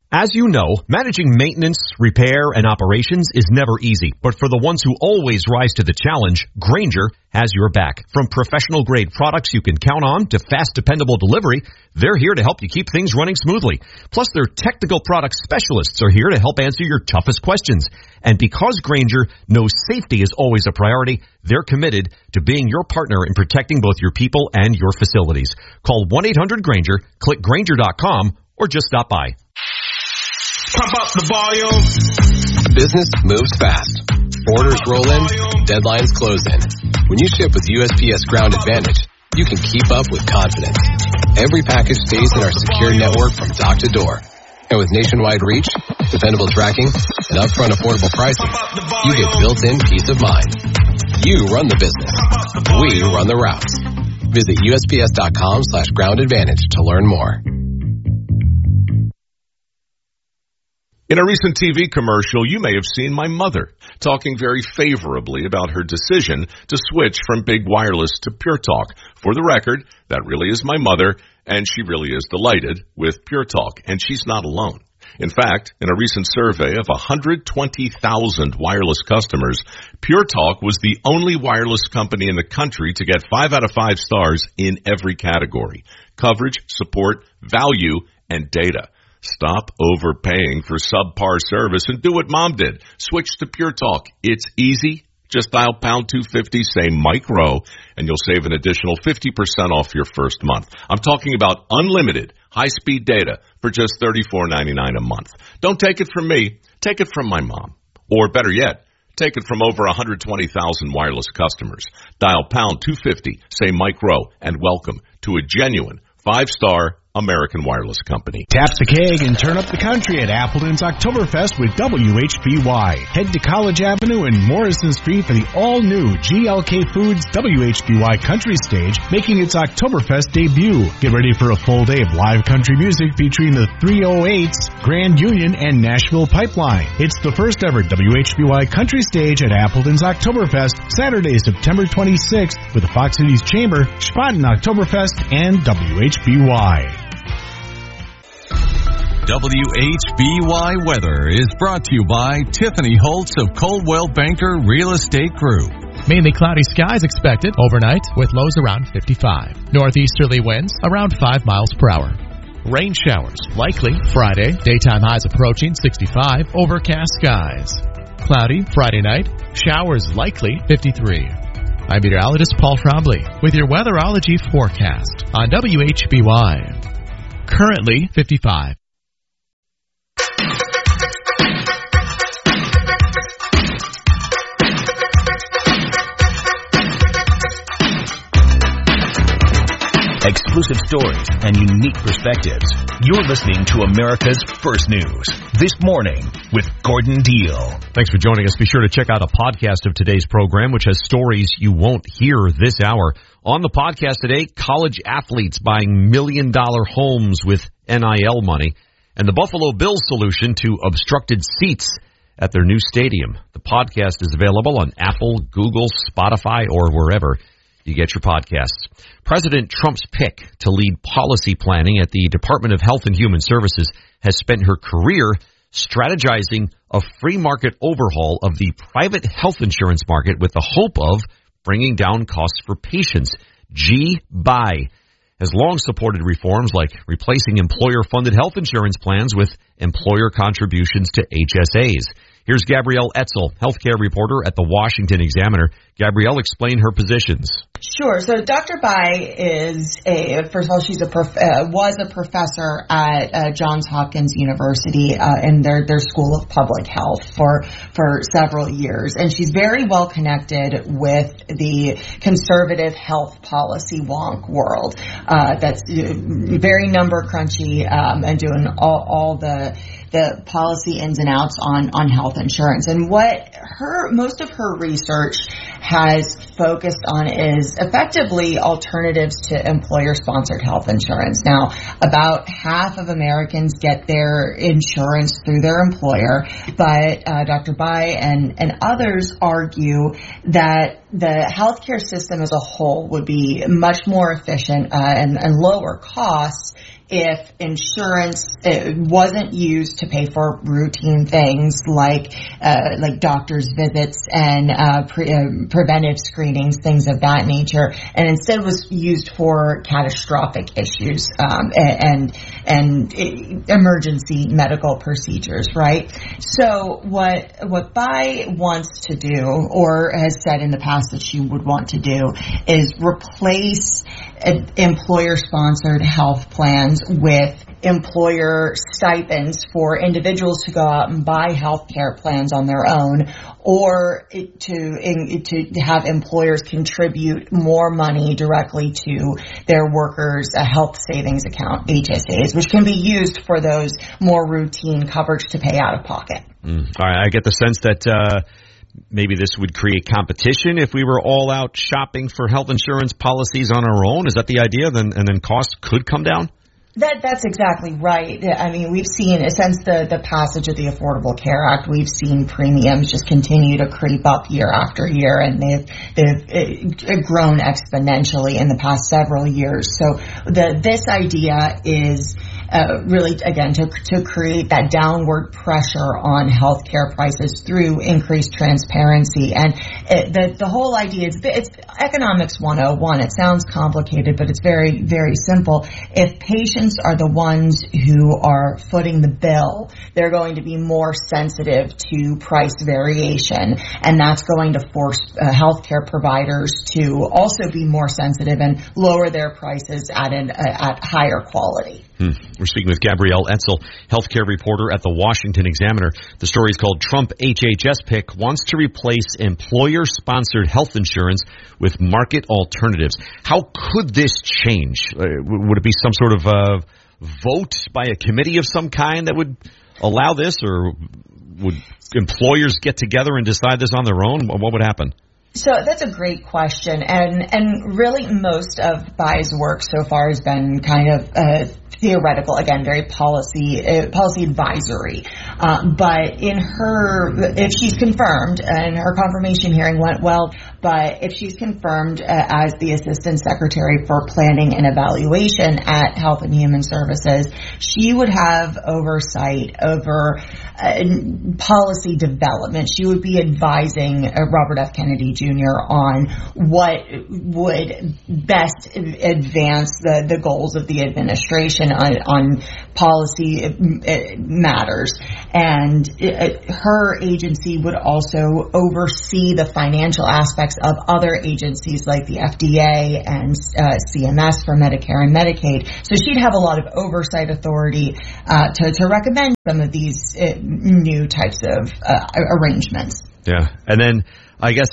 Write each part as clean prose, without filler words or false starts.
As you know, managing maintenance, repair, and operations is never easy. But for the ones who always rise to the challenge, Grainger has your back. From professional-grade products you can count on to fast, dependable delivery, they're here to help you keep things running smoothly. Plus, their technical product specialists are here to help answer your toughest questions. And because Grainger knows safety is always a priority, they're committed to being your partner in protecting both your people and your facilities. Call 1-800-GRAINGER, click Grainger.com, or just stop by. Pump up the volume. Business moves fast. Orders roll in, deadlines close in. When you ship with USPS Ground Advantage, you can keep up with confidence. Every package stays in our secure network from dock to door. And with nationwide reach, dependable tracking, and upfront affordable pricing, you get built-in peace of mind. You run the business. We run the routes. Visit USPS.com/Ground Advantage to learn more. In a recent TV commercial, you may have seen my mother talking very favorably about her decision to switch from big wireless to Pure Talk. For the record, that really is my mother, and she really is delighted with Pure Talk, and she's not alone. In fact, in a recent survey of 120,000 wireless customers, Pure Talk was the only wireless company in the country to get 5 out of 5 stars in every category: coverage, support, value, and data. Stop overpaying for subpar service and do what Mom did. Switch to Pure Talk. It's easy. Just dial pound 250, say Mike Rowe, and you'll save an additional 50% off your first month. I'm talking about unlimited high-speed data for just $34.99 a month. Don't take it from me. Take it from my mom. Or better yet, take it from over 120,000 wireless customers. Dial pound 250, say Mike Rowe, and welcome to a genuine 5-star American Wireless Company. Tap the keg and turn up the country at Appleton's Oktoberfest with WHBY. Head to College Avenue and Morrison Street for the all-new GLK Foods WHBY Country Stage, making its Oktoberfest debut. Get ready for a full day of live country music featuring the 308s, Grand Union, and Nashville Pipeline. It's the first ever WHBY Country Stage at Appleton's Oktoberfest, Saturday, September 26th, with the Fox Cities Chamber, Spaten Oktoberfest, and WHBY. WHBY Weather is brought to you by Tiffany Holtz of Coldwell Banker Real Estate Group. Mainly cloudy skies expected overnight with lows around 55. Northeasterly winds around 5 miles per hour. Rain showers likely Friday. Daytime highs approaching 65. Overcast skies. Cloudy Friday night. Showers likely 53. I'm meteorologist Paul Trombley with your weatherology forecast on WHBY. Currently 55. Exclusive stories and unique perspectives. You're listening to America's First News This Morning with Gordon Deal. Thanks for joining us. Be sure to check out a podcast of today's program, which has stories you won't hear this hour. On the podcast today, college athletes buying million-dollar homes with NIL money, and the Buffalo Bills solution to obstructed seats at their new stadium. The podcast is available on Apple, Google, Spotify, or wherever you get your podcasts. President Trump's pick to lead policy planning at the Department of Health and Human Services has spent her career strategizing a free market overhaul of the private health insurance market with the hope of bringing down costs for patients. G. Bai has long supported reforms like replacing employer-funded health insurance plans with employer contributions to HSAs. Here's Gabrielle Etzel, healthcare reporter at the Washington Examiner. Gabrielle, explain her positions. Sure. So Dr. Bai is first of all, she's was a professor at Johns Hopkins University in their School of Public Health for several years, and she's very well connected with the conservative health policy wonk world. That's very number crunchy and doing all the policy ins and outs on health insurance. And what most of her research has focused on is effectively alternatives to employer-sponsored health insurance. Now, about half of Americans get their insurance through their employer, but Dr. Bai and others argue that the healthcare system as a whole would be much more efficient and lower costs if insurance wasn't used to pay for routine things like doctor's visits and preventive screenings, things of that nature, and instead was used for catastrophic issues and emergency medical procedures, right? So what Bai wants to do, or has said in the past that she would want to do, is replace employer-sponsored health plans with employer stipends for individuals to go out and buy health care plans on their own, or to have employers contribute more money directly to their workers' health savings account, HSAs, which can be used for those more routine coverage to pay out of pocket. All right, I get the sense that maybe this would create competition if we were all out shopping for health insurance policies on our own. Is that the idea? And then costs could come down? That's exactly right. I mean, we've seen, since the passage of the Affordable Care Act, we've seen premiums just continue to creep up year after year, and they've grown exponentially in the past several years. So this idea is really, again, to create that downward pressure on healthcare prices through increased transparency. And the whole idea is, it's economics 101. It sounds complicated, but it's very, very simple. If patients are the ones who are footing the bill, they're going to be more sensitive to price variation, and that's going to force healthcare providers to also be more sensitive and lower their prices at higher quality. We're speaking with Gabrielle Etzel, healthcare reporter at the Washington Examiner. The story is called "Trump HHS Pick Wants to Replace Employer-Sponsored Health Insurance with Market Alternatives." How could this change? Would it be some sort of vote by a committee of some kind that would allow this, or would employers get together and decide this on their own? What would happen? So that's a great question, and really most of Bai's work so far has been kind of theoretical, again, very policy advisory. But if she's confirmed, and her confirmation hearing went well, but if she's confirmed as the Assistant Secretary for Planning and Evaluation at Health and Human Services, she would have oversight over policy development. She would be advising Robert F. Kennedy Jr. on what would best advance the goals of the administration on policy matters. And her agency would also oversee the financial aspects of other agencies like the FDA and CMS for Medicare and Medicaid. So she'd have a lot of oversight authority to recommend some of these new types of arrangements. Yeah. And then I guess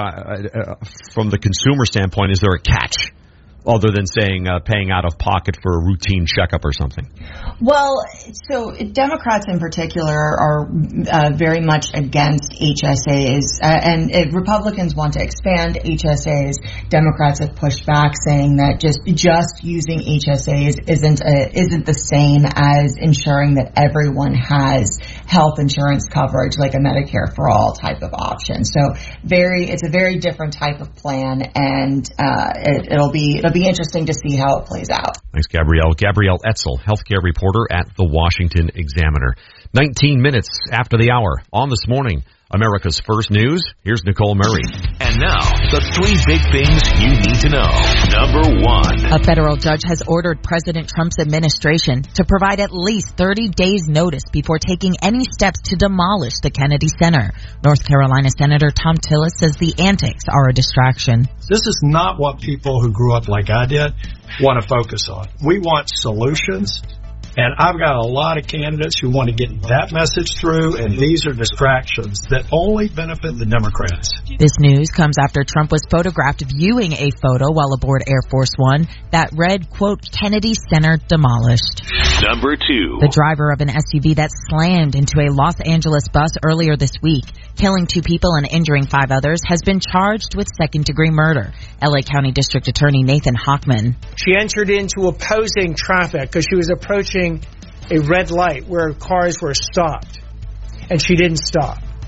from the consumer standpoint, is there a catch other than saying paying out of pocket for a routine checkup or something? Well, so Democrats in particular are very much against HSAs, and Republicans want to expand HSAs. Democrats have pushed back, saying that just using HSAs isn't the same as ensuring that everyone has health insurance coverage, like a Medicare for All type of option. So it's a very different type of plan, and it'll be interesting to see how it plays out. Thanks, Gabrielle. Gabrielle Etzel, healthcare reporter at the Washington Examiner. 19 minutes after the hour on This Morning, America's First News. Here's Nicole Murray. And now, the 3 big things you need to know. Number 1. A federal judge has ordered President Trump's administration to provide at least 30 days notice before taking any steps to demolish the Kennedy Center. North Carolina Senator Thom Tillis says the antics are a distraction. This is not what people who grew up like I did want to focus on. We want solutions. And I've got a lot of candidates who want to get that message through, and these are distractions that only benefit the Democrats. This news comes after Trump was photographed viewing a photo while aboard Air Force One that read, quote, Kennedy Center demolished. Number 2. The driver of an SUV that slammed into a Los Angeles bus earlier this week, killing 2 people and injuring 5 others, has been charged with second-degree murder. LA County District Attorney Nathan Hochman. She entered into opposing traffic because she was approaching a red light where cars were stopped, and she didn't stop.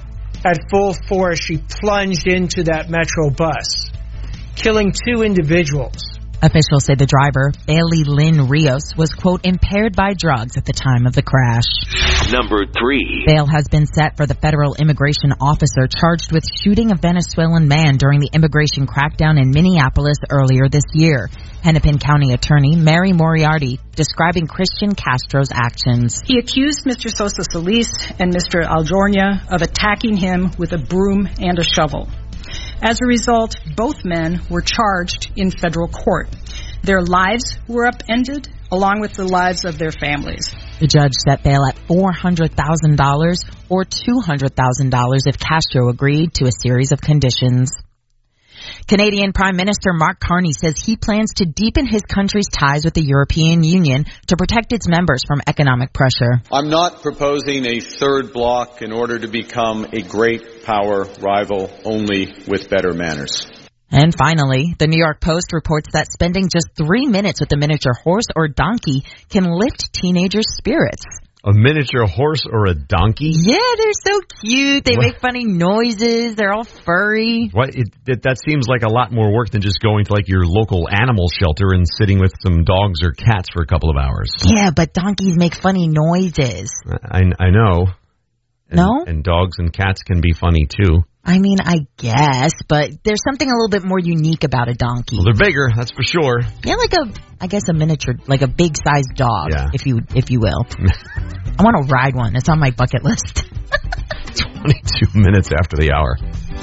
At full force, she plunged into that Metro bus, killing 2 individuals. Officials say the driver, Bailey Lynn Rios, was, quote, impaired by drugs at the time of the crash. Number 3. Bail has been set for the federal immigration officer charged with shooting a Venezuelan man during the immigration crackdown in Minneapolis earlier this year. Hennepin County Attorney Mary Moriarty describing Christian Castro's actions. He accused Mr. Sosa Solis and Mr. Aljournia of attacking him with a broom and a shovel. As a result, both men were charged in federal court. Their lives were upended, along with the lives of their families. The judge set bail at $400,000 or $200,000 if Castro agreed to a series of conditions. Canadian Prime Minister Mark Carney says he plans to deepen his country's ties with the European Union to protect its members from economic pressure. I'm not proposing a third bloc in order to become a great power rival, only with better manners. And finally, the New York Post reports that spending just 3 minutes with a miniature horse or donkey can lift teenagers' spirits. A miniature horse or a donkey? Yeah, they're so cute. They make funny noises. They're all furry. That seems like a lot more work than just going to like your local animal shelter and sitting with some dogs or cats for a couple of hours. Yeah, but donkeys make funny noises. I know. No? And dogs and cats can be funny too. I mean, I guess, but there's something a little bit more unique about a donkey. Well, they're bigger, that's for sure. Yeah, like a miniature, like a big-sized dog, yeah. if you will. I want to ride one. It's on my bucket list. 22 minutes after the hour.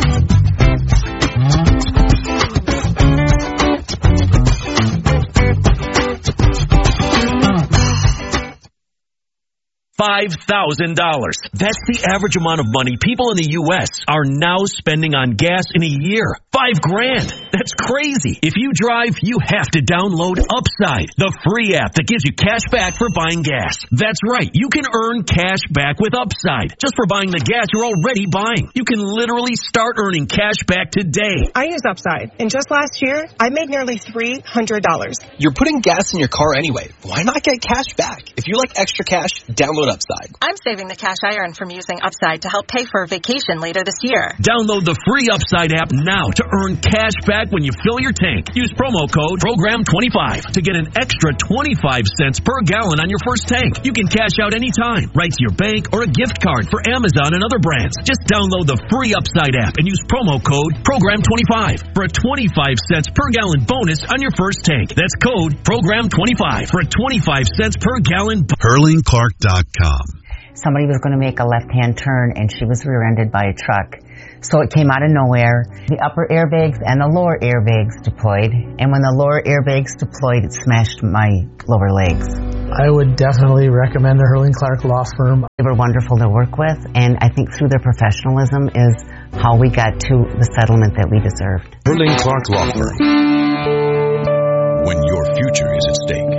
$5,000. That's the average amount of money people in the U.S. are now spending on gas in a year. $5,000. That's crazy. If you drive, you have to download Upside, the free app that gives you cash back for buying gas. That's right. You can earn cash back with Upside just for buying the gas you're already buying. You can literally start earning cash back today. I use Upside, and just last year, I made nearly $300. You're putting gas in your car anyway. Why not get cash back? If you like extra cash, download Upside. I'm saving the cash I earned from using Upside to help pay for a vacation later this year. Download the free Upside app now to earn cash back when you fill your tank. Use promo code PROGRAM25 to get an extra 25 cents per gallon on your first tank. You can cash out anytime, right to your bank or a gift card for Amazon and other brands. Just download the free Upside app and use promo code PROGRAM25 for a 25 cents per gallon bonus on your first tank. That's code PROGRAM25 for a 25 cents per gallon. HurlingClark.com. Somebody was going to make a left-hand turn, and she was rear-ended by a truck. So it came out of nowhere. The upper airbags and the lower airbags deployed, and when the lower airbags deployed, it smashed my lower legs. I would definitely recommend the Hurling Clark Law Firm. They were wonderful to work with, and I think through their professionalism is how we got to the settlement that we deserved. Hurling Clark Law Firm. When your future is at stake.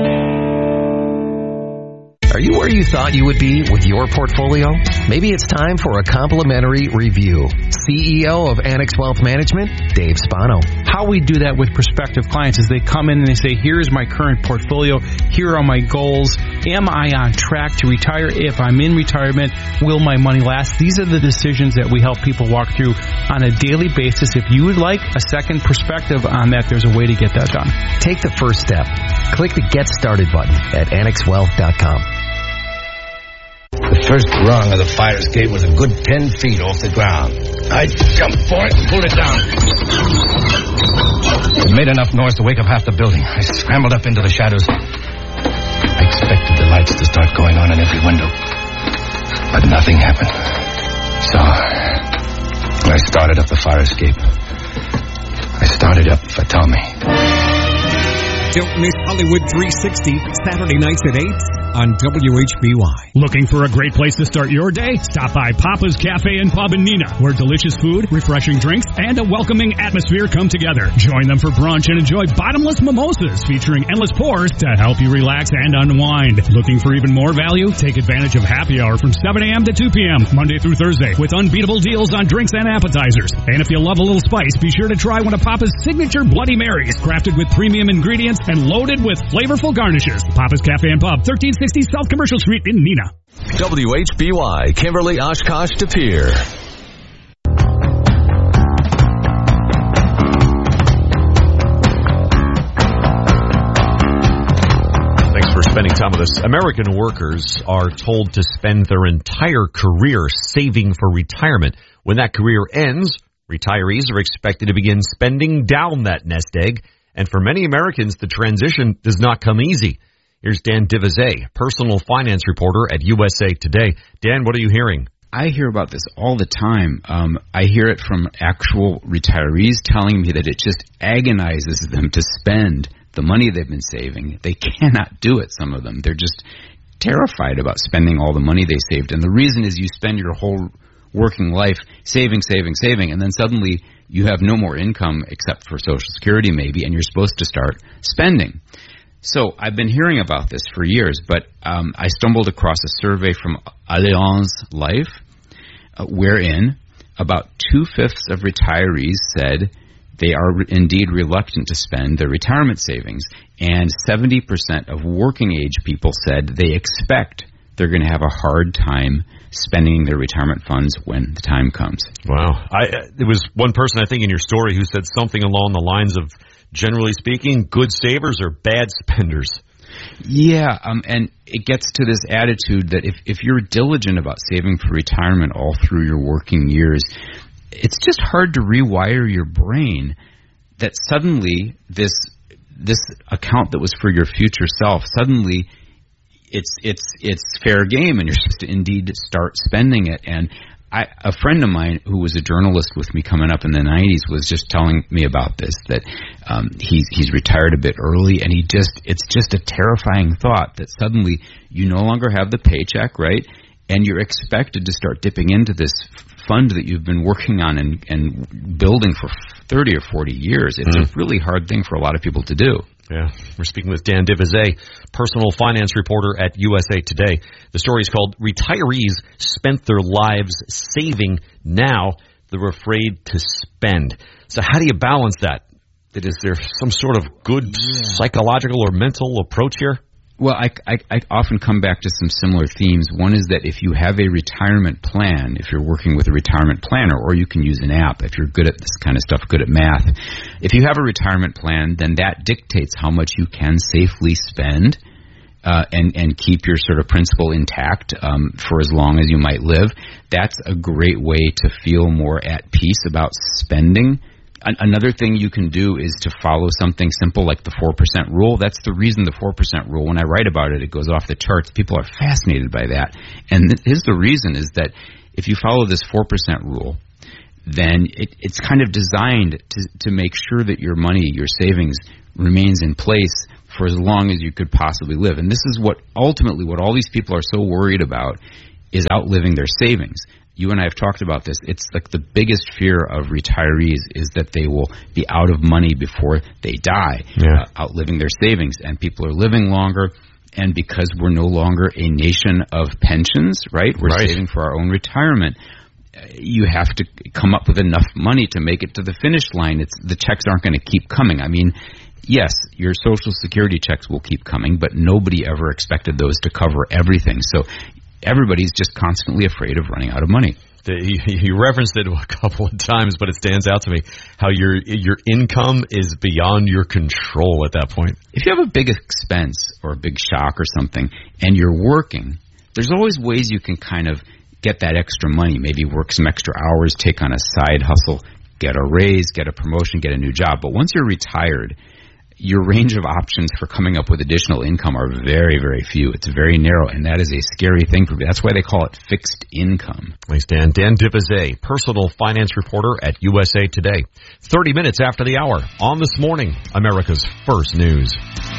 Are you where you thought you would be with your portfolio? Maybe it's time for a complimentary review. CEO of Annex Wealth Management, Dave Spano. How we do that with prospective clients is they come in and they say, here's my current portfolio, here are my goals, am I on track to retire? If I'm in retirement, will my money last? These are the decisions that we help people walk through on a daily basis. If you would like a second perspective on that, there's a way to get that done. Take the first step. Click the Get Started button at AnnexWealth.com. The first rung of the fire escape was a good 10 feet off the ground. I jumped for it and pulled it down. It made enough noise to wake up half the building. I scrambled up into the shadows. I expected the lights to start going on in every window, but nothing happened. So I started up the fire escape. I started up for Tommy. Don't miss Hollywood 360, Saturday nights at 8 on WHBY. Looking for a great place to start your day? Stop by Papa's Cafe and Pub in Neenah, where delicious food, refreshing drinks, and a welcoming atmosphere come together. Join them for brunch and enjoy bottomless mimosas featuring endless pours to help you relax and unwind. Looking for even more value? Take advantage of happy hour from 7 a.m. to 2 p.m. Monday through Thursday with unbeatable deals on drinks and appetizers. And if you love a little spice, be sure to try one of Papa's signature Bloody Marys, crafted with premium ingredients and loaded with flavorful garnishes. Papa's Cafe and Pub, 1360 South Commercial Street in Neenah. WHBY, Kimberly, Oshkosh, De Pere. spending time with us. American workers are told to spend their entire career saving for retirement. When that career ends, retirees are expected to begin spending down that nest egg. And for many Americans, the transition does not come easy. Here's Dan Divizet, personal finance reporter at USA Today. Dan, what are you hearing? I hear about this all the time. I hear it from actual retirees telling me that it just agonizes them to spend the money they've been saving. They cannot do it, some of them. They're just terrified about spending all the money they saved. And the reason is you spend your whole working life saving, and then suddenly you have no more income except for Social Security maybe, and you're supposed to start spending. So I've been hearing about this for years, but I stumbled across a survey from Allianz Life, wherein about 2/5 of retirees said they are indeed reluctant to spend their retirement savings, and 70% of working age people said they expect they're going to have a hard time spending their retirement funds when the time comes. Wow. There was one person, I think, in your story who said something along the lines of, generally speaking, good savers are bad spenders. Yeah, and it gets to this attitude that if you're diligent about saving for retirement all through your working years, it's just hard to rewire your brain that suddenly this account that was for your future self, suddenly it's fair game, and you're supposed to indeed start spending it. And a friend of mine who was a journalist with me coming up in the 90s was just telling me about this, that he's retired a bit early, and it's just a terrifying thought that suddenly you no longer have the paycheck, right? And you're expected to start dipping into this fund that you've been working on and building for 30 or 40 years. It's a really hard thing for a lot of people to do. Yeah, we're speaking with Dan Divizet, personal finance reporter at USA Today. The story is called "Retirees Spent Their Lives Saving, Now They're Afraid to Spend." So how do you balance that? Is there some sort of good psychological or mental approach here? Well, I often come back to some similar themes. One is that if you have a retirement plan, if you're working with a retirement planner, or you can use an app if you're good at this kind of stuff, good at math. If you have a retirement plan, then that dictates how much you can safely spend and keep your sort of principal intact for as long as you might live. That's a great way to feel more at peace about spending. Another thing you can do is to follow something simple like the 4% rule. That's the reason the 4% rule, when I write about it, it goes off the charts. People are fascinated by that. And here's the reason is that if you follow this 4% rule, then it's kind of designed to make sure that your money, your savings, remains in place for as long as you could possibly live. And this is what ultimately what all these people are so worried about is outliving their savings. You and I have talked about this. It's like the biggest fear of retirees is that they will be out of money before they die, outliving their savings. And people are living longer, and because we're no longer a nation of pensions, right? We're saving for our own retirement. You have to come up with enough money to make it to the finish line. The checks aren't going to keep coming. I mean, yes, your Social Security checks will keep coming, but nobody ever expected those to cover everything. So everybody's just constantly afraid of running out of money. You referenced it a couple of times, but it stands out to me how your income is beyond your control at that point. If you have a big expense or a big shock or something and you're working, there's always ways you can kind of get that extra money, maybe work some extra hours, take on a side hustle, get a raise, get a promotion, get a new job. But once you're retired, your range of options for coming up with additional income are very, very few. It's very narrow, and that is a scary thing for me. That's why they call it fixed income. Thanks, Dan. Dan Divizet, personal finance reporter at USA Today. 30 minutes after the hour on This Morning, America's First News.